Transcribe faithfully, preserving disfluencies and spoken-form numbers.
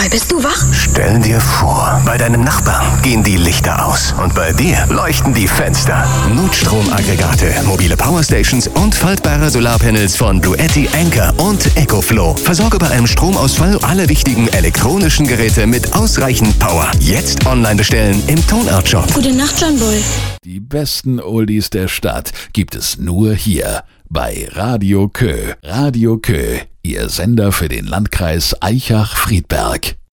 mal, bist du wach? Stell dir vor, bei deinem Nachbarn gehen die Lichter aus und bei dir leuchten die Fenster. Notstromaggregate, mobile Powerstations und faltbare Solarpanels von Bluetti, Anker und EcoFlow. Versorge bei einem Stromausfall alle wichtigen elektronischen Geräte mit ausreichend Power. Jetzt online bestellen im Tonart-Shop. Gute Nacht, John Bull. Die besten Oldies der Stadt gibt es nur hier bei Radio Kö. Radio Kö, Ihr Sender für den Landkreis Aichach-Friedberg.